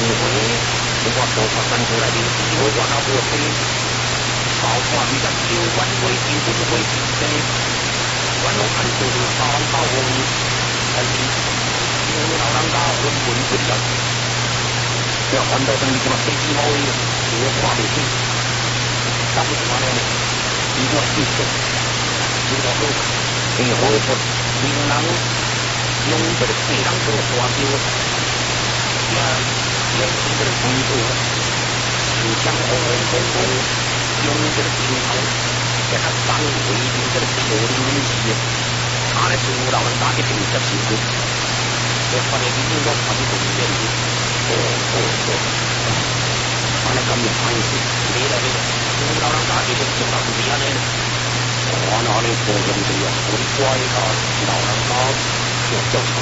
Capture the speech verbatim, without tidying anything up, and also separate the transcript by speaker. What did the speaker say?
Speaker 1: 回，我所发生出来的机会我那不飞，包括你的九万位金不会记得，我我看就是三道红，但是有老人家混混不了，要看到等你这么飞机好的，我看不起，咱们说呢，你我记得，你我说，你回复你能用这个非常多话就。也也是这个工作，就像红红红红，用这个镜头，给他当为的这个漂亮的戏，他的主老人家的评价是good，我发现你我看不懂的，哦哦哦，他那个面盘子，你那个主老人家的做到是这样的，我那里做用的呀，我的乖的老人家，就叫。